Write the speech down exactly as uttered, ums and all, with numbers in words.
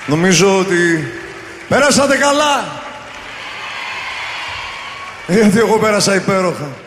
Νομίζω ότι πέρασατε καλά. Γιατί εγώ πέρασα υπέροχα.